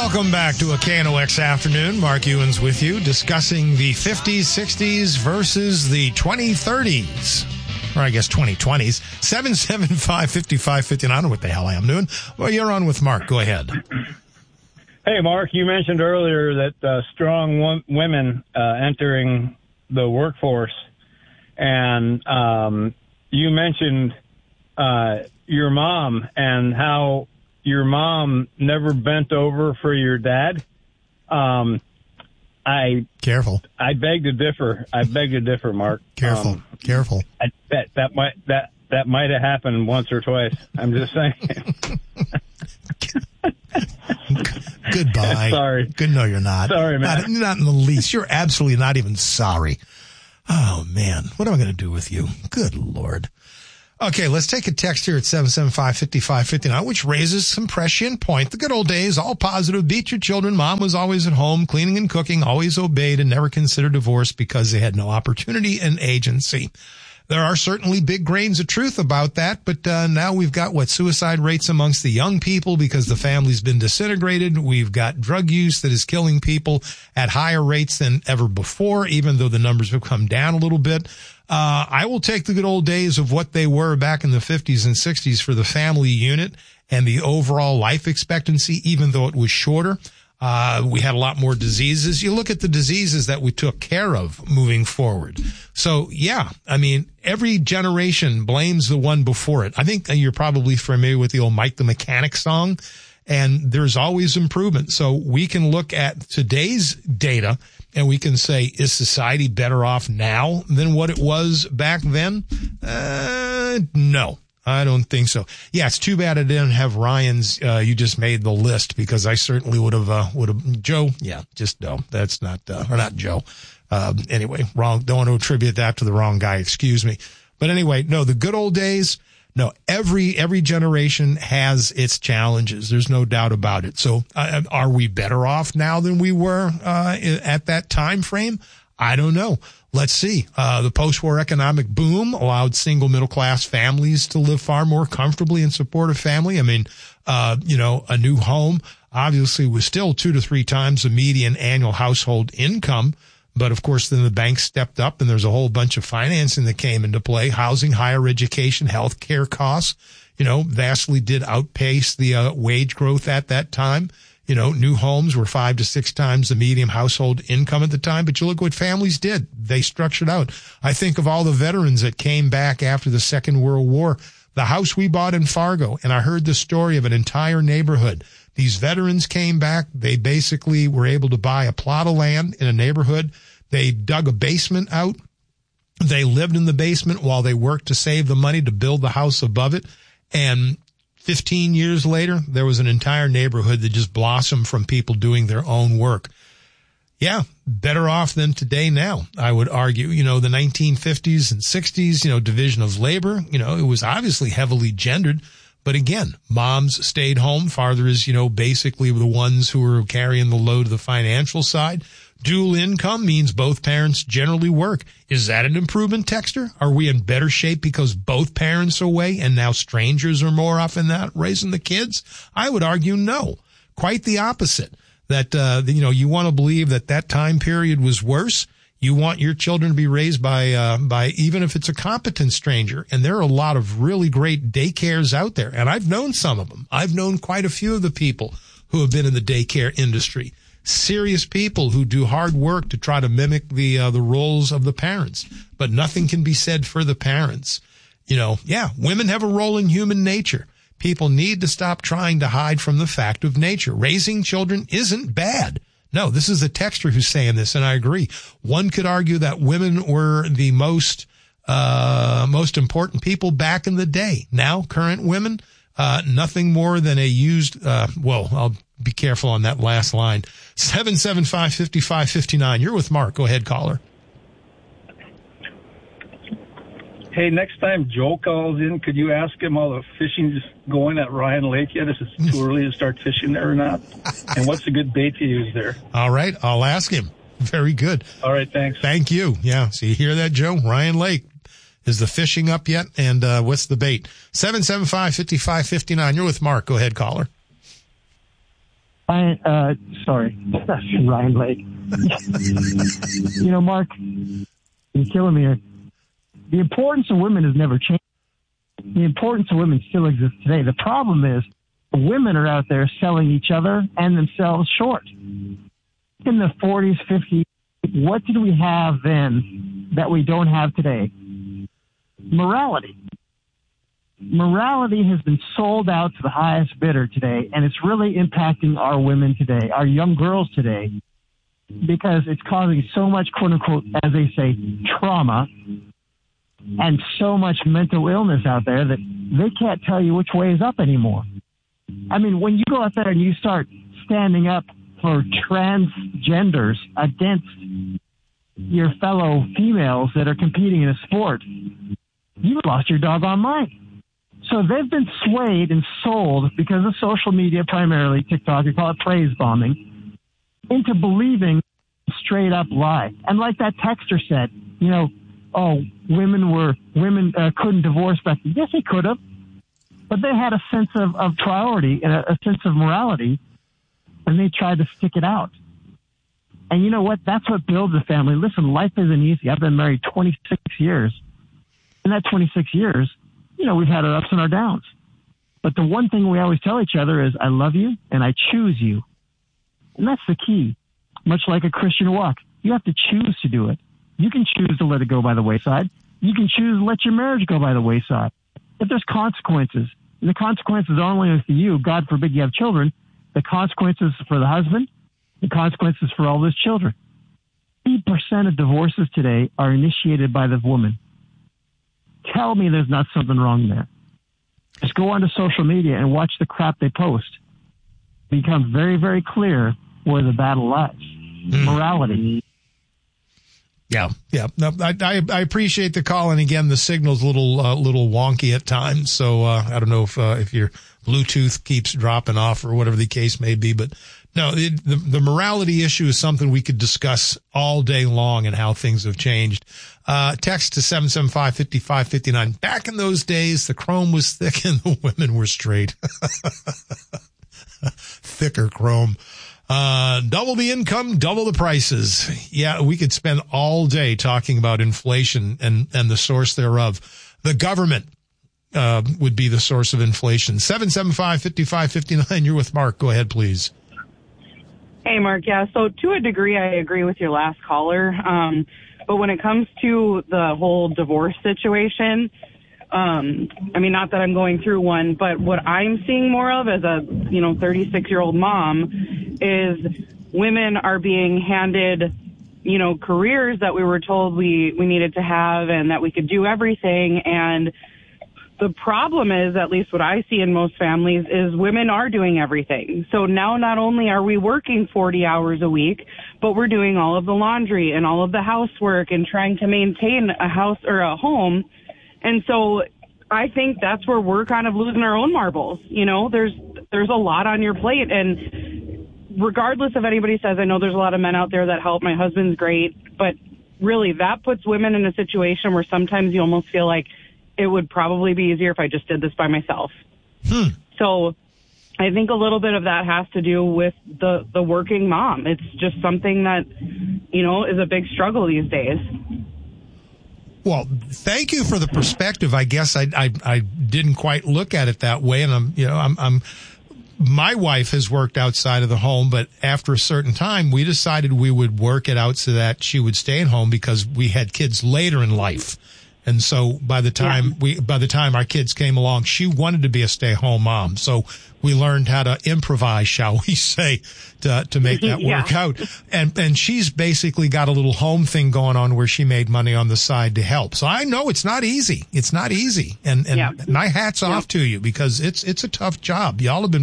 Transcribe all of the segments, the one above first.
Welcome back to a KNOX Afternoon. Mark Ewens with you, discussing the 50s, 60s versus the 2030s. Or I guess 2020s. 775-5559. I don't know what the hell I am doing. Well, you're on with Mark. Go ahead. Hey, Mark, you mentioned earlier that strong women entering the workforce. And you mentioned your mom and how your mom never bent over for your dad. Careful. I beg to differ. Mark. Careful. That might have happened once or twice. I'm just saying. Goodbye. Sorry. Good. No, you're not. Sorry, man. Not in the least. You're absolutely not even sorry. Oh, man. What am I going to do with you? Good Lord. Okay, let's take a text here at 775-5559, which raises some prescient point. The good old days, all positive, beat your children. Mom was always at home, cleaning and cooking, always obeyed and never considered divorce because they had no opportunity and agency. There are certainly big grains of truth about that, but now we've got suicide rates amongst the young people because the family's been disintegrated. We've got drug use that is killing people at higher rates than ever before, even though the numbers have come down a little bit. I will take the good old days of what they were back in the 50s and 60s for the family unit and the overall life expectancy, even though it was shorter. We had a lot more diseases. You look at the diseases that we took care of moving forward. So, yeah, I mean, every generation blames the one before it. I think you're probably familiar with the old Mike the Mechanic song, and there's always improvement. So we can look at today's data and we can say, is society better off now than what it was back then? No. I don't think so. Yeah, it's too bad I didn't have Ryan's, you just made the list, because I certainly would have, Joe, yeah, just no, that's not, or not Joe. Anyway, wrong, don't want to attribute that to the wrong guy, excuse me. But anyway, no, the good old days, no, every generation has its challenges. There's no doubt about it. So, are we better off now than we were, at that time frame? I don't know. Let's see. The post-war economic boom allowed single middle-class families to live far more comfortably and support a family. I mean, a new home obviously was still 2 to 3 times the median annual household income. But of course, then the banks stepped up and there's a whole bunch of financing that came into play. Housing, higher education, health care costs, vastly did outpace the wage growth at that time. New homes were 5 to 6 times the median household income at the time, but you look what families did. They structured out. I think of all the veterans that came back after the Second World War. The house we bought in Fargo, and I heard the story of an entire neighborhood. These veterans came back. They basically were able to buy a plot of land in a neighborhood. They dug a basement out. They lived in the basement while they worked to save the money to build the house above it. And 15 years later, there was an entire neighborhood that just blossomed from people doing their own work. Yeah, better off than today now, I would argue. The 1950s and 60s, division of labor, it was obviously heavily gendered. But again, moms stayed home. Fathers, basically were the ones who were carrying the load of the financial side. Dual income means both parents generally work. Is that an improvement, Texter? Are we in better shape because both parents are away and now strangers are more often that raising the kids? I would argue no. Quite the opposite. That, you want to believe that time period was worse. You want your children to be raised by even if it's a competent stranger. And there are a lot of really great daycares out there. And I've known some of them. I've known quite a few of the people who have been in the daycare industry. Serious people who do hard work to try to mimic the roles of the parents, but nothing can be said for the parents. Women have a role in human nature. People need to stop trying to hide from the fact of nature. Raising children isn't bad. No, this is the texter who's saying this, and I agree. One could argue that women were the most important people back in the day. Now, current women, nothing more than a used, I'll be careful on that last line. 775-5559. You're with Mark. Go ahead, caller. Hey, next time Joe calls in, could you ask him how the fishing's going at Ryan Lake yet? Is it too early to start fishing there or not? And what's a good bait to use there? All right. I'll ask him. Very good. All right. Thanks. Thank you. Yeah. So you hear that, Joe? Ryan Lake. Is the fishing up yet? And what's the bait? 775-5559. You're with Mark. Go ahead, caller. Sorry, Ryan Lake. Mark, you're killing me here. The importance of women has never changed. The importance of women still exists today. The problem is women are out there selling each other and themselves short. In the 40s, 50s, what did we have then that we don't have today? Morality. Morality has been sold out to the highest bidder today, and it's really impacting our women today, our young girls today, because it's causing so much, quote unquote, as they say, trauma and so much mental illness out there that they can't tell you which way is up anymore. I mean, when you go out there and you start standing up for transgenders against your fellow females that are competing in a sport, you've lost your doggone mind. So they've been swayed and sold because of social media, primarily TikTok, you call it praise bombing, into believing a straight up lie. And like that texter said, women couldn't divorce back then. Yes, they could have, but they had a sense of priority and a sense of morality, and they tried to stick it out. And you know what? That's what builds a family. Listen, life isn't easy. I've been married 26 years. In that 26 years, we've had our ups and our downs. But the one thing we always tell each other is, I love you and I choose you. And that's the key. Much like a Christian walk, you have to choose to do it. You can choose to let it go by the wayside. You can choose to let your marriage go by the wayside. But there's consequences. And the consequences are only for you. God forbid you have children. The consequences for the husband, the consequences for all those children. 80% of divorces today are initiated by the woman. Tell me there's not something wrong there. Just go onto social media and watch the crap they post. It becomes very, very clear where the battle lies. Morality. Yeah. No, I appreciate the call, and again, the signal's a little wonky at times. So I don't know if your Bluetooth keeps dropping off or whatever the case may be, but no, the morality issue is something we could discuss all day long and how things have changed. Text to 775-5559. Back in those days, the chrome was thick and the women were straight. Thicker chrome. Double the income, double the prices. Yeah, we could spend all day talking about inflation and the source thereof. The government would be the source of inflation. 775-5559. You're with Mark. Go ahead, please. Hey, Mark. Yeah, so to a degree, I agree with your last caller. But when it comes to the whole divorce situation, not that I'm going through one, but what I'm seeing more of as a, 36-year-old mom is women are being handed, careers that we were told we needed to have and that we could do everything. And the problem is, at least what I see in most families, is women are doing everything. So now not only are we working 40 hours a week, but we're doing all of the laundry and all of the housework and trying to maintain a house or a home. And so I think that's where we're kind of losing our own marbles. There's a lot on your plate. And regardless if anybody says, I know there's a lot of men out there that help. My husband's great. But really, that puts women in a situation where sometimes you almost feel like it would probably be easier if I just did this by myself. So I think a little bit of that has to do with the working mom. It's just something that, is a big struggle these days. Well, thank you for the perspective. I guess I didn't quite look at it that way. And my wife has worked outside of the home, but after a certain time, we decided we would work it out so that she would stay at home because we had kids later in life. And so by the time our kids came along, she wanted to be a stay-home mom. So we learned how to improvise, shall we say, to make that work out. And she's basically got a little home thing going on where she made money on the side to help. So I know it's not easy. It's not easy. And my hat's off to you because it's a tough job. Y'all have been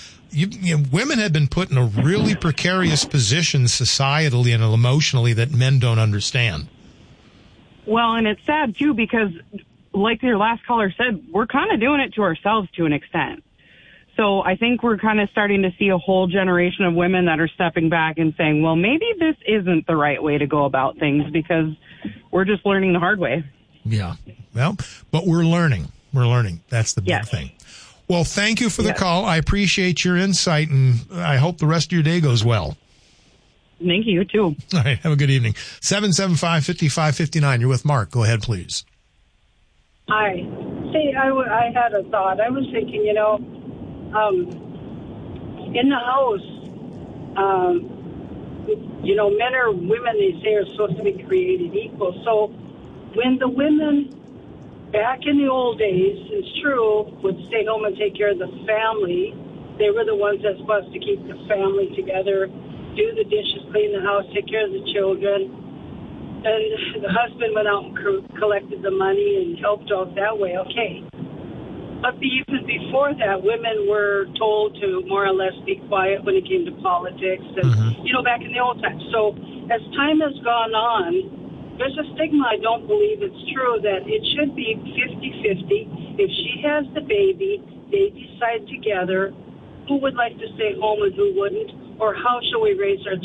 women have been put in a really precarious position societally and emotionally that men don't understand. Well, and it's sad, too, because like your last caller said, we're kind of doing it to ourselves to an extent. So I think we're kind of starting to see a whole generation of women that are stepping back and saying, well, maybe this isn't the right way to go about things because we're just learning the hard way. Yeah. Well, but we're learning. That's the big thing. Well, thank you for the call. I appreciate your insight, and I hope the rest of your day goes well. Thank you, too. All right. Have a good evening. 775-5559. You're with Mark. Go ahead, please. Hi. See, I had a thought. I was thinking, in the house, men or women, they say, are supposed to be created equal. So when the women back in the old days, it's true, would stay home and take care of the family, they were the ones that's supposed to keep the family together, do the dishes, clean the house, take care of the children. And the husband went out and collected the money and helped out that way. Okay. But even before that, women were told to more or less be quiet when it came to politics and, back in the old times. So as time has gone on, there's a stigma. I don't believe it's true that it should be 50-50. If she has the baby, they decide together who would like to stay home and who wouldn't, or how shall we raise our